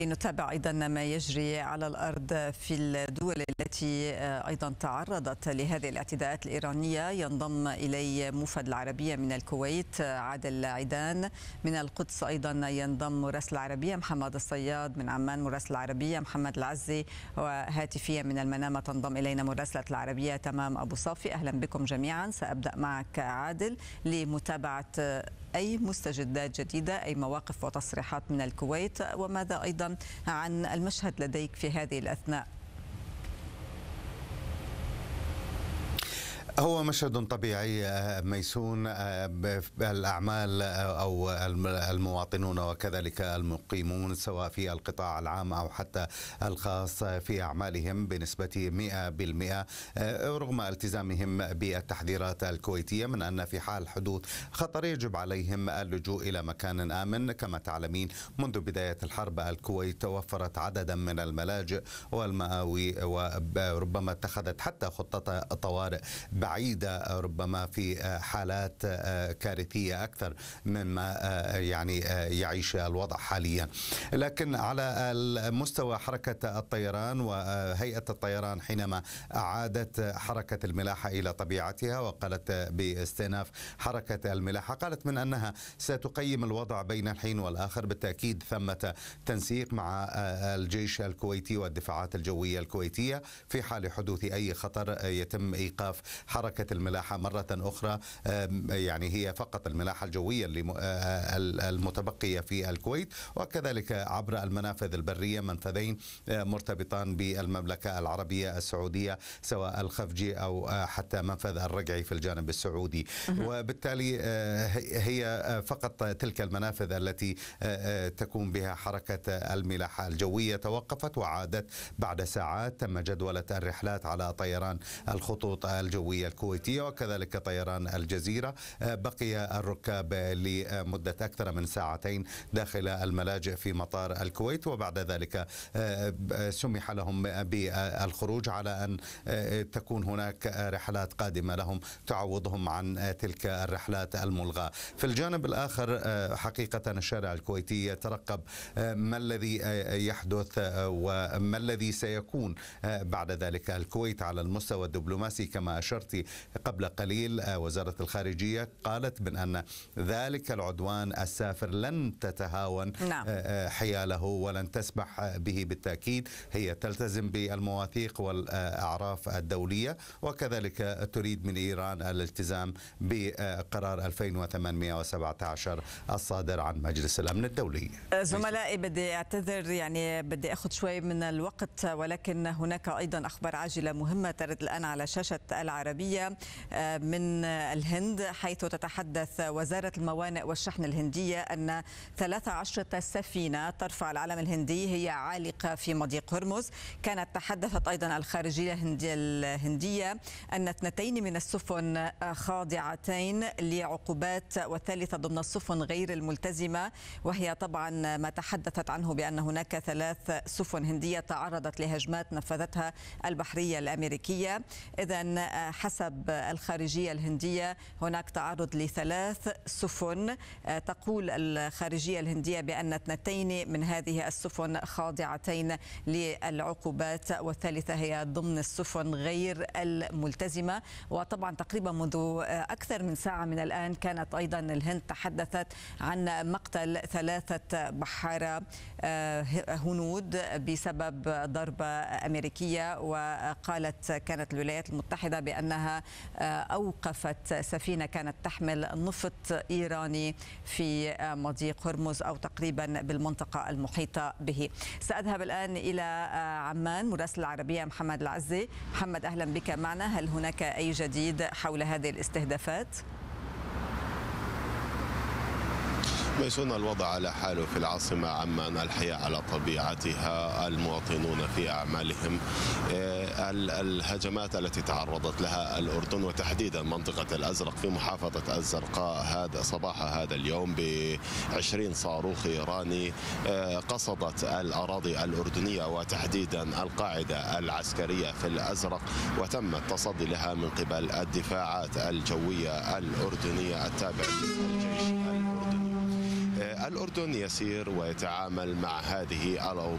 نتابع أيضا ما يجري على الأرض في الدول التي أيضا تعرضت لهذه الاعتداءات الإيرانية. ينضم إلي موفد العربية من الكويت عادل عيدان، من القدس أيضا ينضم مراسل العربية محمد الصياد، من عمان مراسل العربية محمد العزي، وهاتفيا من المنامة تنضم إلينا مراسلة العربية تمام أبو صافي. أهلا بكم جميعا. سأبدأ معك عادل لمتابعة أي مستجدات جديدة، أي مواقف وتصريحات من الكويت، وماذا أيضا عن المشهد لديك في هذه الأثناء؟ هو مشهد طبيعي ميسون، الأعمال أو المواطنون وكذلك المقيمون سواء في القطاع العام أو حتى الخاص في أعمالهم بنسبة 100% رغم التزامهم بالتحذيرات الكويتية من أن في حال حدوث خطر يجب عليهم اللجوء إلى مكان آمن. كما تعلمين منذ بداية الحرب الكويت وفرت عددا من الملاجئ والمآوي، وربما اتخذت حتى خطة طوارئ بعيدة ربما في حالات كارثية أكثر مما يعني يعيش الوضع حاليا. لكن على مستوى حركة الطيران وهيئة الطيران حينما أعادت حركة الملاحة إلى طبيعتها وقالت باستئناف حركة الملاحة، قالت من أنها ستقيم الوضع بين الحين والآخر. بالتأكيد ثمة تنسيق مع الجيش الكويتي والدفاعات الجوية الكويتية في حال حدوث أي خطر يتم إيقاف حركة الملاحة مرة أخرى. يعني هي فقط الملاحة الجوية المتبقية في الكويت، وكذلك عبر المنافذ البرية، منفذين مرتبطان بالمملكة العربية السعودية سواء الخفجي أو حتى منفذ الرقعي في الجانب السعودي. وبالتالي هي فقط تلك المنافذ التي تكون بها حركة الملاحة الجوية توقفت وعادت بعد ساعات. تم جدولة الرحلات على طيران الخطوط الجوية الكويتية وكذلك طيران الجزيرة. بقي الركاب لمدة أكثر من ساعتين داخل الملاجئ في مطار الكويت، وبعد ذلك سمح لهم بالخروج على أن تكون هناك رحلات قادمة لهم تعوضهم عن تلك الرحلات الملغاة. في الجانب الآخر حقيقة الشارع الكويتي يترقب ما الذي يحدث وما الذي سيكون بعد ذلك. الكويت على المستوى الدبلوماسي كما أشرت قبل قليل وزارة الخارجية قالت من أن ذلك العدوان السافر لن تتهاون حياله ولن تسمح به. بالتأكيد هي تلتزم بالمواثيق والأعراف الدولية، وكذلك تريد من إيران الالتزام بقرار 2817 الصادر عن مجلس الأمن الدولي. زملائي بدي أعتذر، يعني بدي أخذ شوي من الوقت، ولكن هناك أيضا أخبار عاجلة مهمة ترد الآن على شاشة العربية من الهند، حيث تتحدث وزارة الموانئ والشحن الهندية أن 13 سفينة ترفع العلم الهندي هي عالقة في مضيق هرمز. كانت تحدثت أيضا الخارجية الهندية أن 2 من السفن خاضعتين لعقوبات، والثالثة ضمن السفن غير الملتزمة، وهي طبعا ما تحدثت عنه بأن هناك 3 سفن هندية تعرضت لهجمات نفذتها البحرية الأمريكية. إذن حسب الخارجية الهندية هناك تعرض ل3 سفن. تقول الخارجية الهندية بأن 2 من هذه السفن خاضعتين للعقوبات، والثالثة هي ضمن السفن غير الملتزمة. وطبعا تقريبا منذ أكثر من ساعة من الآن كانت أيضا الهند تحدثت عن مقتل 3 بحارة هنود بسبب ضربة أمريكية، وقالت كانت الولايات المتحدة بأنها أوقفت سفينة كانت تحمل نفط إيراني في مضيق هرمز أو تقريبا بالمنطقة المحيطة به. سأذهب الآن إلى عمان، مراسل العربية محمد العزي. محمد أهلا بك معنا. هل هناك أي جديد حول هذه الاستهدافات؟ ميسون، الوضع على حاله في العاصمة عمان، الحياة على طبيعتها، المواطنون في أعمالهم. الهجمات التي تعرضت لها الأردن وتحديدا منطقة الأزرق في محافظة الزرقاء هذا صباح هذا اليوم ب20 صاروخ إيراني قصدت الأراضي الأردنية وتحديدا القاعدة العسكرية في الأزرق، وتم التصدي لها من قبل الدفاعات الجوية الأردنية التابعة للجيش الأردني. الأردن يسير ويتعامل مع هذه الأوضاع